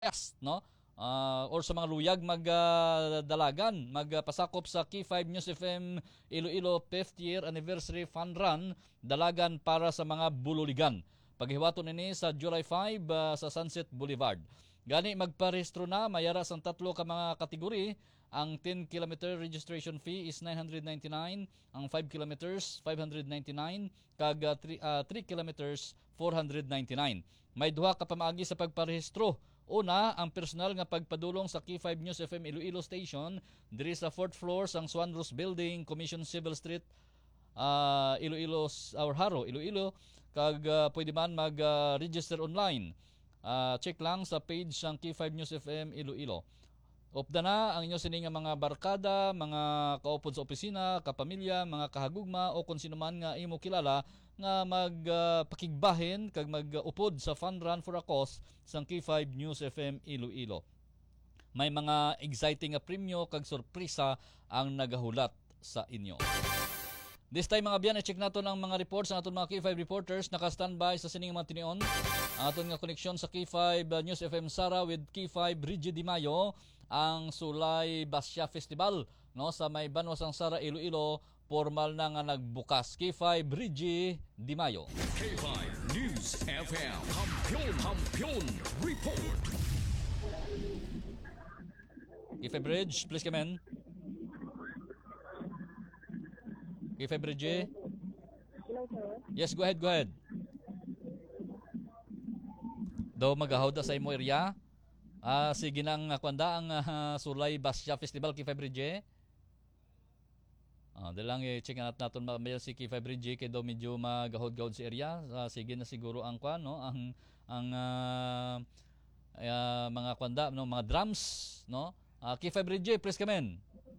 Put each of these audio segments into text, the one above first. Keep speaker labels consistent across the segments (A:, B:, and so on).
A: Yes, no? Or sa mga luyag magdalagan, magpasakop sa Key 5 News FM Iloilo 5th Year Anniversary Fun Run, dalagan para sa mga bululigan. Paghiwaton nini sa July 5 sa Sunset Boulevard. Gani magparehistro na, mayara sang tatlo ka mga kategori. Ang 10 kilometer registration fee is 999, ang 5 kilometers 599, kag 3 kilometers 499. May duha ka pamaagi sa pagparehistro. Una, ang personal nga pagpadulong sa Key 5 News FM Iloilo Station diri sa 4th floor sang Swanrose Building, Commission Civil Street, Iloilo, or Haro, Iloilo. Kag pwede man mag-register online. Check lang sa page sang Key 5 News FM Iloilo. Opda na ang inyo sining mga barkada, mga kaupod sa opisina, kapamilya, mga kahagugma o kung sino man nga imo kilala nga magpakigbahin kag mag-upod sa Fun Run for a Cause sang K5 News FM Iloilo. May mga exciting premyo kag sorpresa ang nagahulat sa inyo. This time mga biyan, i-check nato ang mga reports ng aton mga K5 reporters. Naka-standby sa sining mga tinion. Ang aton nga koneksyon sa K5 News FM Sara with K5 Reggie Di Mayo. Ang Sulay Basya Festival, no, sa may Banwasang Sara, Iloilo, formal na nga nagbukas. K5 Reggie Di Mayo.
B: K5 News FM Hampion Report.
A: K5 Bridge, please come in. K5 Bridge.
C: Hello, sir.
A: Yes, go ahead. Daw magahawda sa imo area. Sige nang kwanda ang Sulay Basya Festival K5 Bridge. Dalang i-check natin mamaya si K5 Bridge kay daw medyo magahod-gahod sa area. Sige na siguro ang kwan, no, ang mga kwanda, no, mga drums, no. K5 Bridge, please come in.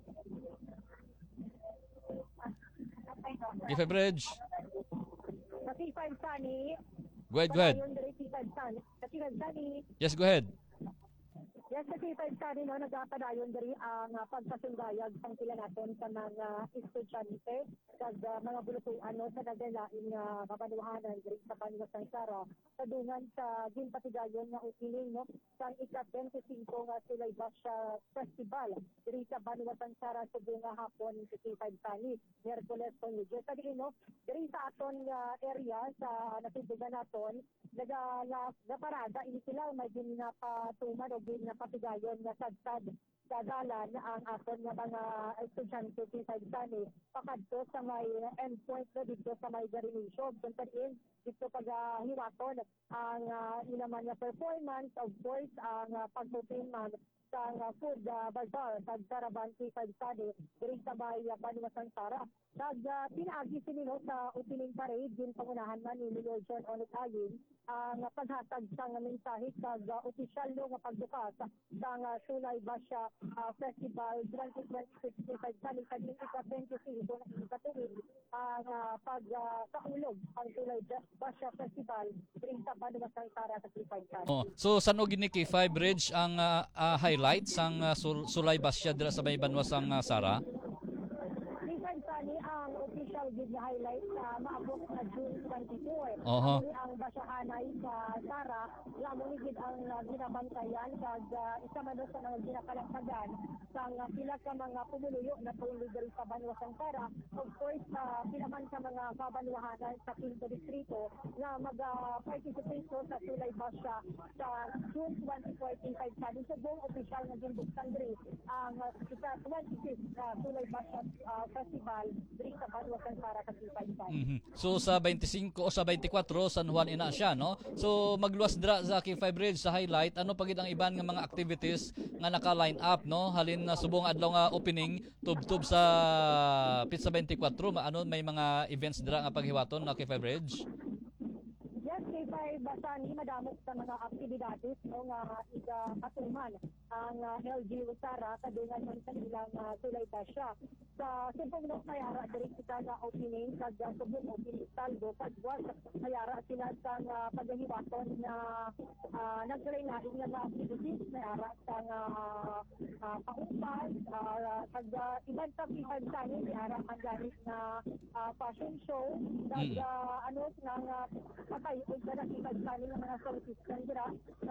A: K5 Bridge.
C: Sa T5 Sunny.
A: Go ahead.
C: Yung T5 Sunny. Sa T5 Sunny.
A: Yes, go ahead.
C: Yes, sa T5 Sunny, no, nagpadayon dari ang pagpasundayag ang pila natin sa mga estudyante kag mga bulutuan, no, sa nagalain nga kapanuhanan diri sa Banwasang Sara sa dungan sa ginpatigayon nga opening, no, sa ika-25 nga Sulay Basya Festival diri sa Banwasang Sara sa bunga hapon sa T5 Sunny, Miyerkules kon Lugyo. Sa diri, no, diri sa aton area sa natudugan naton naparada ini sila may ginapatuman o ginapatigayon nga sad-sad sa dalan ang aton nga mga estudyante sa Sunny pakadto sa may endpoint na dito sa may Garination. Kuntain dito paghiwaton ang inaman nga performance, of course ang pagpupin man sa food bazaar sa Saraban K5 Sunny diri sa may Banwasang Sara. Pinaagi sinino sa opening parade yung pangunahan man ni Mayor John Onet Ayin ang paghatag sa mensahe sa opisyal nga pagbukas sa Sulay Basya Festival 2026 sa Likading ika-25 na ikatuwid ang pagkaulog ang Sulay Basya Festival diri sa Banwasang Sara sa K5.
A: So saan gini K5 Bridge ang highlights ang Sulay Basya dira sa may Banwasang Sara?
C: Sunny ang official gig na highlight sa maabot na June 24. Ang basyahanay sa Sara, lamang gid ang ginabantayan kag isa man sa mga ginakalagpagan sang pila ka mga pumuluyo na tuloy diri sa Banwasang Sara. Of course, pila man sa mga kabanwahanan sa Quinto Distrito na mag-participate sa Sulay Basya sa June 24, 25 Sunny. So buong official na ginbuksan diri ang 26th Sulay Basya Festival diri sa Banwasang Sara sa K5 Sunny.
A: So sa 25 o sa 24 San Juan ina siya, no? So magluwas dira sa K5 Bridge sa highlight, ano pagid ang iban nga mga activities nga naka-line up, no? Halin na subong adlaw nga opening tub-tub sa Pizza 24, ano may mga events dira nga paghiwaton na K5 Bridge?
C: Yes, K5 Sunny, madamot sa mga aktibidades, no, nga ika-katuman ang LG Sara kadungan man sa ilang Sulay Basya. Sa subong no mayara diri kita nga opening kag subong opening saldo pagwas mayara sila sa paghiwaton na naglain-lain nga activities mayara sa paupas kag iban sa K5 Sunny mayara ang garis na fashion show kag ano nga patay ug sa K5 Sunny nga mga services dira